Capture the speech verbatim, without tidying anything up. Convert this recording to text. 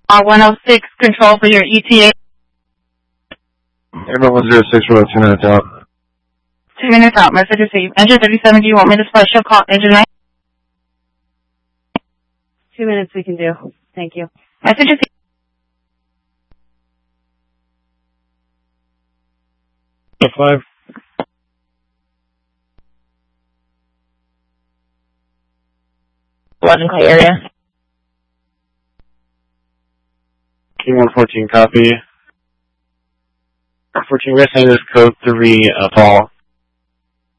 Uh, one oh six, control for your E T A. Airman one zero six, we're two minutes out. Two minutes out, message received. Engine thirty-seven, do you want me to special call engine nine? Two minutes we can do. Thank you. Message received. Five. eleven, call area. King one fourteen, copy. fourteen, we're saying this code three, uh, fall.